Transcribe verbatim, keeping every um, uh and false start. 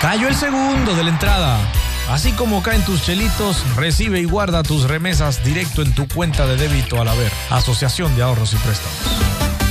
Cayó el segundo de la entrada. Así como caen tus chelitos, recibe y guarda tus remesas directo en tu cuenta de débito al haber. Asociación de Ahorros y Préstamos.